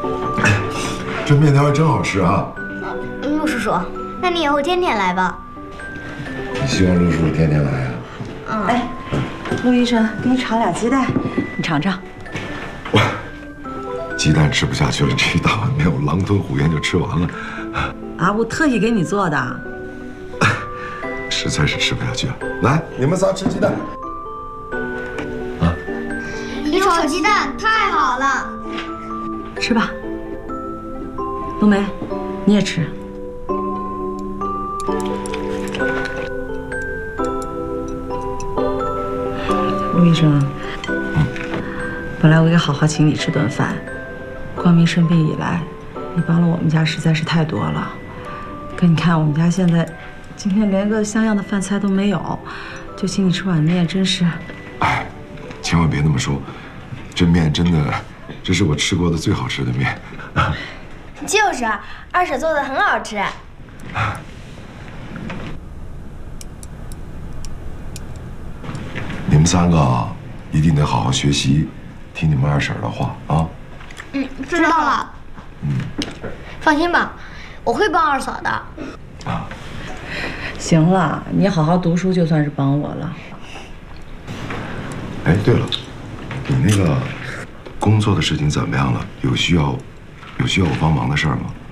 这面条还真好吃啊！ 陆叔叔，那你以后天天来吧。 你希望陆叔叔天天来啊？ 哎，陆医生，给你炒俩鸡蛋，你尝尝。 鸡蛋吃不下去了，这一大碗面我狼吞虎咽就吃完了。 啊，我特意给你做的。 实在是吃不下去了。来，你们仨吃鸡蛋。啊！ 你炒鸡蛋太好了。 吃吧。冬梅，你也吃。陆医生，本来我也好好请你吃顿饭。光明生病以来，你帮了我们家实在是太多了。可你看，我们家现在今天连个像样的饭菜都没有，就请你吃碗面，真是…… 哎，千万别那么说，这面真的，这是我吃过的最好吃的面。 就是啊，二婶做的很好吃。 你们三个一定得好好学习，听你们二婶的话啊。 知道了。放心吧，我会帮二嫂的。 啊， 行了，你好好读书就算是帮我了。 哎，对了，你那个工作的事情怎么样了？有需要我帮忙的事儿吗？